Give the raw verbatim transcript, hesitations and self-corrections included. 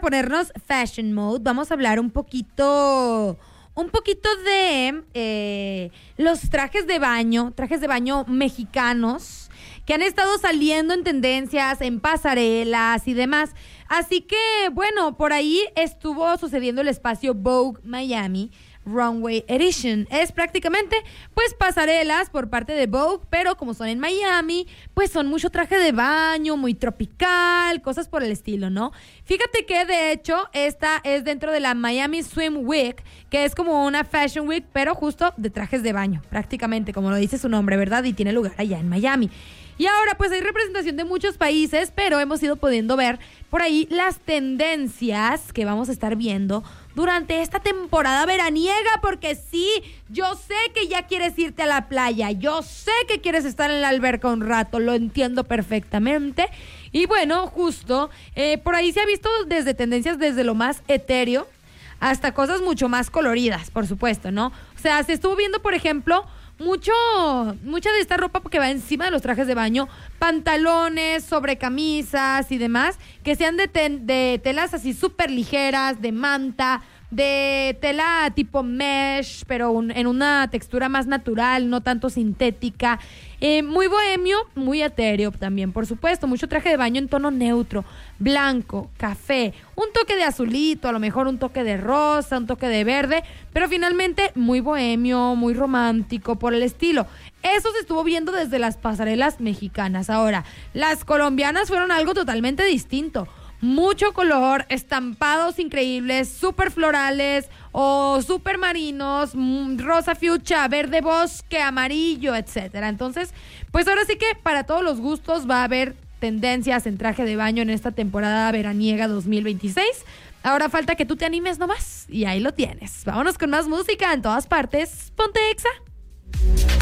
ponernos fashion mode, vamos a hablar un poquito, un poquito de eh, los trajes de baño, trajes de baño mexicanos que han estado saliendo en tendencias, en pasarelas y demás. Así que, bueno, por ahí estuvo sucediendo el espacio Vogue Miami Runway Edition. Es prácticamente, pues, pasarelas por parte de Vogue, pero como son en Miami, pues son mucho traje de baño, muy tropical, cosas por el estilo, ¿no? Fíjate que, de hecho, esta es dentro de la Miami Swim Week, que es como una Fashion Week, pero justo de trajes de baño, prácticamente, como lo dice su nombre, ¿verdad? Y tiene lugar allá en Miami. Y ahora pues hay representación de muchos países, pero hemos ido pudiendo ver por ahí las tendencias que vamos a estar viendo durante esta temporada veraniega, porque sí, yo sé que ya quieres irte a la playa, yo sé que quieres estar en la alberca un rato, lo entiendo perfectamente. Y bueno, justo, eh, por ahí se ha visto desde tendencias desde lo más etéreo hasta cosas mucho más coloridas, por supuesto, ¿no? O sea, se estuvo viendo, por ejemplo, mucho, mucha de esta ropa que va encima de los trajes de baño, pantalones, sobrecamisas y demás, que sean de, ten, de telas así súper ligeras, de manta, de tela tipo mesh, pero un, en una textura más natural, no tanto sintética. Eh, muy bohemio, muy etéreo también, por supuesto. Mucho traje de baño en tono neutro, blanco, café, un toque de azulito, a lo mejor un toque de rosa, un toque de verde, pero finalmente muy bohemio, muy romántico por el estilo. Eso se estuvo viendo desde las pasarelas mexicanas. Ahora, las colombianas fueron algo totalmente distinto. Mucho color, estampados increíbles, súper florales o súper marinos, rosa fuchsia, verde bosque, amarillo, etcétera. Entonces, pues ahora sí que para todos los gustos va a haber tendencias en traje de baño en esta temporada veraniega dos mil veintiséis. Ahora falta que tú te animes nomás y ahí lo tienes. Vámonos con más música en todas partes. Ponte Exa.